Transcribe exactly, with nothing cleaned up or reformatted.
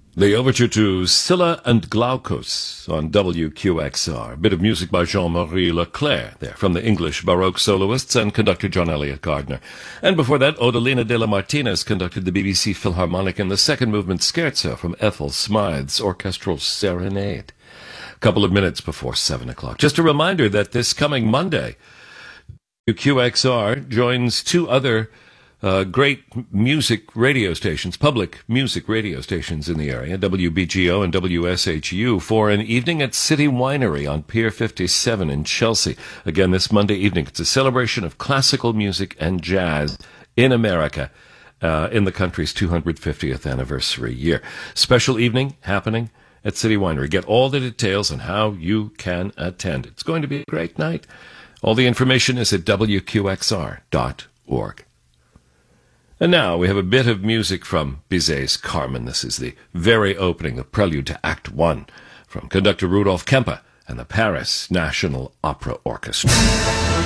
The overture to Scylla and Glaucus on W Q X R. A bit of music by Jean-Marie Leclerc there from the English Baroque soloists and conductor John Eliot Gardner. And before that, Odelina de la Martinez conducted the B B C Philharmonic in the second movement Scherzo from Ethel Smythe's Orchestral Serenade. A couple of minutes before seven o'clock. Just a reminder that this coming Monday, W Q X R joins two other Uh, great music radio stations, public music radio stations in the area, W B G O and W S H U, for an evening at City Winery on Pier fifty-seven in Chelsea. Again, this Monday evening. It's a celebration of classical music and jazz in America uh, in the country's two hundred fiftieth anniversary year. Special evening happening at City Winery. Get all the details on how you can attend. It's going to be a great night. All the information is at W Q X R dot org. And now we have a bit of music from Bizet's Carmen. This is the very opening, the prelude to Act One, from conductor Rudolf Kempe and the Paris National Opera Orchestra.